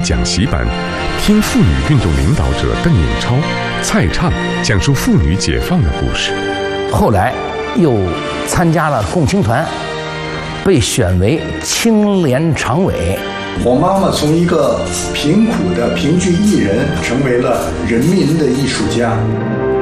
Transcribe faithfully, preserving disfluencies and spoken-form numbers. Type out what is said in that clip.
讲习班，听妇女运动领导者邓颖超、蔡畅讲述妇女解放的故事。 后来又参加了共青团，被选为青联常委。 我妈妈从一个贫苦的评剧艺人成为了人民的艺术家。